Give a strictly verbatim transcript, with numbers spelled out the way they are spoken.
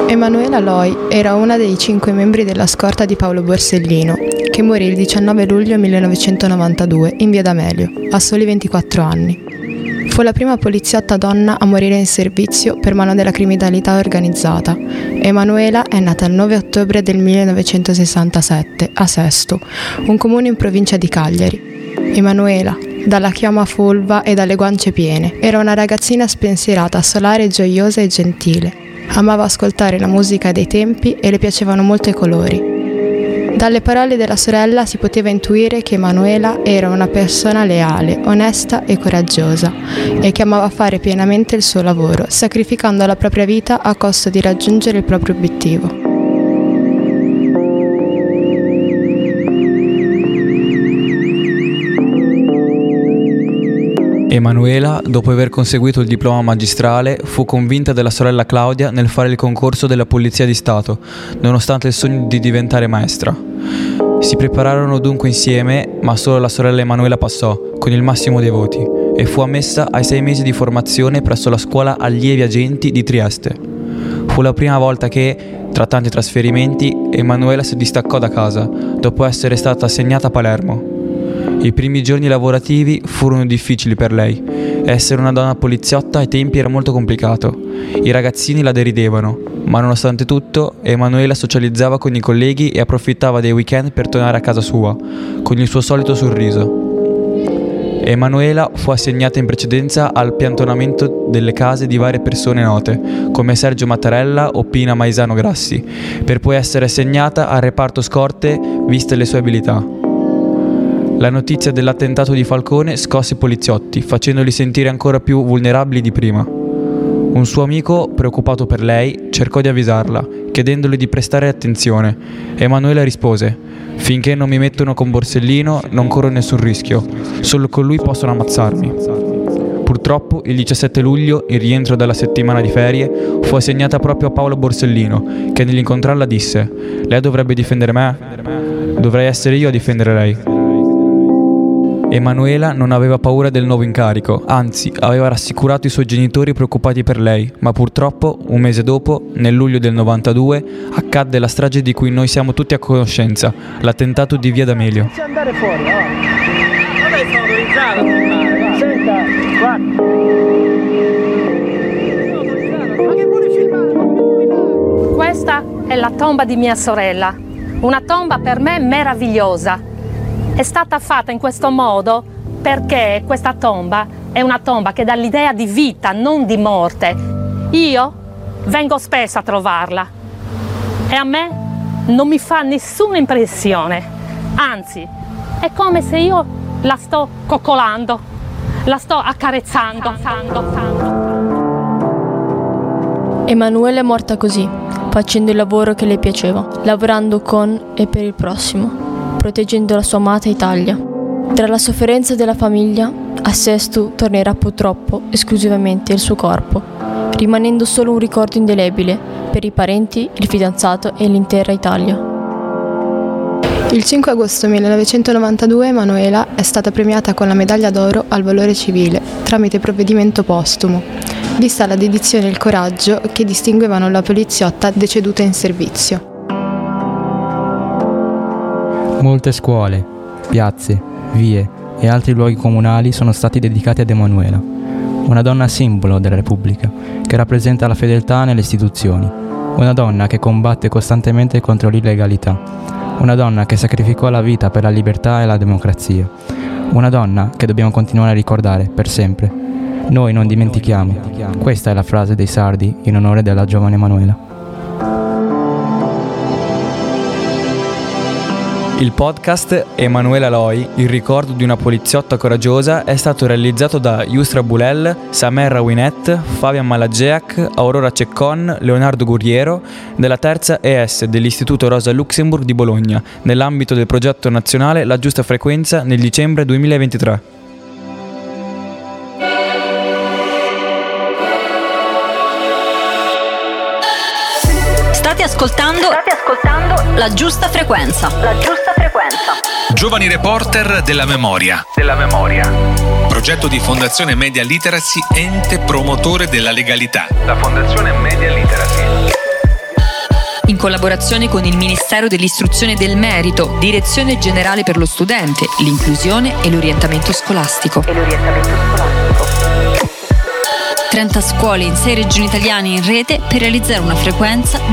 Emanuela Loi era una dei cinque membri della scorta di Paolo Borsellino, che morì il diciannove luglio millenovecentonovantadue in via D'Amelio, a soli ventiquattro anni. Fu la prima poliziotta donna a morire in servizio per mano della criminalità organizzata. Emanuela è nata il nove ottobre del millenovecentosessantasette a Sesto, un comune in provincia di Cagliari. Emanuela, dalla chioma fulva e dalle guance piene, era una ragazzina spensierata, solare, gioiosa e gentile. Amava ascoltare la musica dei tempi e le piacevano molto i colori. Dalle parole della sorella si poteva intuire che Emanuela era una persona leale, onesta e coraggiosa e che amava fare pienamente il suo lavoro, sacrificando la propria vita a costo di raggiungere il proprio obiettivo. Emanuela, dopo aver conseguito il diploma magistrale, fu convinta della sorella Claudia nel fare il concorso della Polizia di Stato, nonostante il sogno di diventare maestra. Si prepararono dunque insieme, ma solo la sorella Emanuela passò, con il massimo dei voti, e fu ammessa ai sei mesi di formazione presso la scuola allievi agenti di Trieste. Fu la prima volta che, tra tanti trasferimenti, Emanuela si distaccò da casa, dopo essere stata assegnata a Palermo. I primi giorni lavorativi furono difficili per lei. Essere una donna poliziotta ai tempi era molto complicato. I ragazzini la deridevano, ma nonostante tutto, Emanuela socializzava con i colleghi e approfittava dei weekend per tornare a casa sua, con il suo solito sorriso. Emanuela fu assegnata in precedenza al piantonamento delle case di varie persone note, come Sergio Mattarella o Pina Maisano Grassi, per poi essere assegnata al reparto scorte viste le sue abilità. La notizia dell'attentato di Falcone scosse i poliziotti, facendoli sentire ancora più vulnerabili di prima. Un suo amico, preoccupato per lei, cercò di avvisarla, chiedendole di prestare attenzione. Emanuela rispose: «Finché non mi mettono con Borsellino non corro nessun rischio, solo con lui possono ammazzarmi». Purtroppo, il diciassette luglio, in rientro dalla settimana di ferie, fu assegnata proprio a Paolo Borsellino, che nell'incontrarla disse: «Lei dovrebbe difendere me? Dovrei essere io a difendere lei». Emanuela non aveva paura del nuovo incarico, anzi aveva rassicurato i suoi genitori preoccupati per lei, ma purtroppo, un mese dopo, nel luglio del novantadue, accadde la strage di cui noi siamo tutti a conoscenza, l'attentato di via D'Amelio. Inizia andare fuori, no? Vabbè, sono autorizzato a filmare. Senta, guarda. Ma che vuole filmare? Questa è la tomba di mia sorella, una tomba per me meravigliosa. È stata fatta in questo modo perché questa tomba è una tomba che dà l'idea di vita, non di morte. Io vengo spesso a trovarla e a me non mi fa nessuna impressione. Anzi, è come se io la sto coccolando, la sto accarezzando. Emanuela è morta così, facendo il lavoro che le piaceva, lavorando con e per il prossimo, proteggendo la sua amata Italia. Tra la sofferenza della famiglia, a Sesto tornerà purtroppo esclusivamente il suo corpo, rimanendo solo un ricordo indelebile per i parenti, il fidanzato e l'intera Italia. Il cinque agosto millenovecentonovantadue Emanuela è stata premiata con la medaglia d'oro al valore civile tramite provvedimento postumo, vista la dedizione e il coraggio che distinguevano la poliziotta deceduta in servizio. Molte scuole, piazze, vie e altri luoghi comunali sono stati dedicati ad Emanuela, una donna simbolo della Repubblica che rappresenta la fedeltà nelle istituzioni, una donna che combatte costantemente contro l'illegalità, una donna che sacrificò la vita per la libertà e la democrazia, una donna che dobbiamo continuare a ricordare per sempre. Noi non dimentichiamo. Questa è la frase dei sardi in onore della giovane Emanuela. Il podcast Emanuela Loi, il ricordo di una poliziotta coraggiosa, è stato realizzato da Yusra Bulel, Samer Rawinet, Fabian Malageak, Aurora Ceccon, Leonardo Gurriero, della terza E S dell'Istituto Rosa Luxemburg di Bologna, nell'ambito del progetto nazionale La Giusta Frequenza nel dicembre duemilaventitré. State ascoltando, State ascoltando La Giusta Frequenza. La Giusta Frequenza. Giovani reporter della memoria. Della memoria. Progetto di Fondazione Media Literacy, ente promotore della legalità. La Fondazione Media Literacy. in collaborazione con il Ministero dell'Istruzione e del Merito, Direzione Generale per lo Studente, l'Inclusione e l'Orientamento Scolastico. E l'orientamento scolastico. trenta scuole in sei regioni italiane in rete per realizzare una frequenza